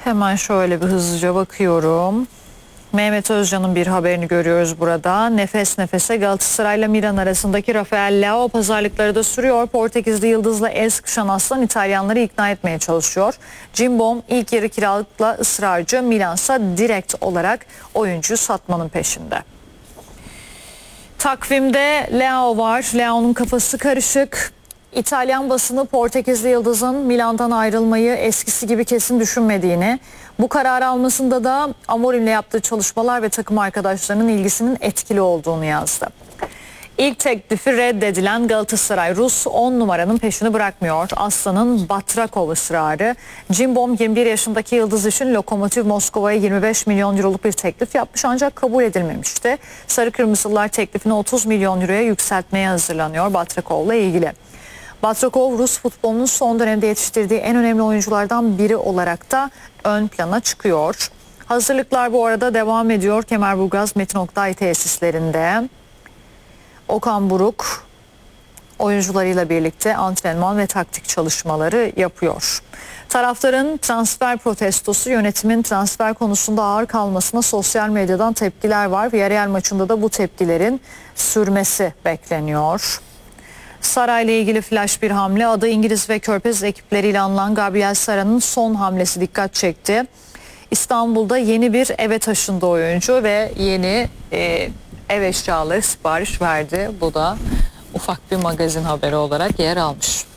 Hemen şöyle bir hızlıca bakıyorum. Mehmet Özcan'ın bir haberini görüyoruz burada. Nefes nefese Galatasaray'la Milan arasındaki Rafael Leao pazarlıkları da sürüyor. Portekizli yıldızla el sıkışan Aslan İtalyanları ikna etmeye çalışıyor. Cimbom ilk yarı kiralıkla ısrarcı, Milansa direkt olarak oyuncuyu satmanın peşinde. Takvimde Leao var. Leao'nun kafası karışık. İtalyan basını Portekizli yıldızın Milan'dan ayrılmayı eskisi gibi kesin düşünmediğini, bu kararı almasında da Amorim'le yaptığı çalışmalar ve takım arkadaşlarının ilgisinin etkili olduğunu yazdı. İlk teklifi reddedilen Galatasaray Rus 10 numaranın peşini bırakmıyor. Aslan'ın Batrakov ısrarı. Cimbom 21 yaşındaki yıldız için Lokomotiv Moskova'ya 25 milyon euroluk bir teklif yapmış ancak kabul edilmemişti. Sarı Kırmızılar teklifini 30 milyon euroya yükseltmeye hazırlanıyor Batrakov'la ilgili. Batrakov Rus futbolunun son dönemde yetiştirdiği en önemli oyunculardan biri olarak da ön plana çıkıyor. Hazırlıklar bu arada devam ediyor. Kemerburgaz Metin Oktay tesislerinde. Okan Buruk oyuncularıyla birlikte antrenman ve taktik çalışmaları yapıyor. Taraftarın transfer protestosu, yönetimin transfer konusunda ağır kalmasına sosyal medyadan tepkiler var. Villarreal maçında da bu tepkilerin sürmesi bekleniyor. Saray'la ilgili flash bir hamle. Adı İngiliz ve Körfez ekipleriyle anılan Gabriel Sara'nın son hamlesi dikkat çekti. İstanbul'da yeni bir eve taşındı oyuncu ve yeni ev eşyaları sipariş verdi. Bu da ufak bir magazin haberi olarak yer almış.